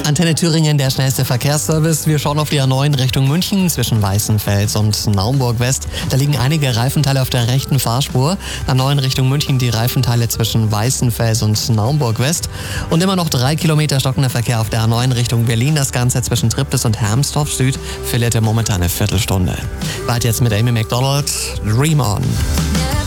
Antenne Thüringen, der schnellste Verkehrsservice. Wir schauen auf die A9 Richtung München zwischen Weißenfels und Naumburg West. Da liegen einige Reifenteile auf der rechten Fahrspur. A9 Richtung München die Reifenteile zwischen Weißenfels und Naumburg West. Und immer noch 3 Kilometer stockender Verkehr auf der A9 Richtung Berlin. Das Ganze zwischen Triptis und Hermsdorf Süd verliert momentan eine Viertelstunde. Weiter jetzt mit Amy Macdonald, Dream On.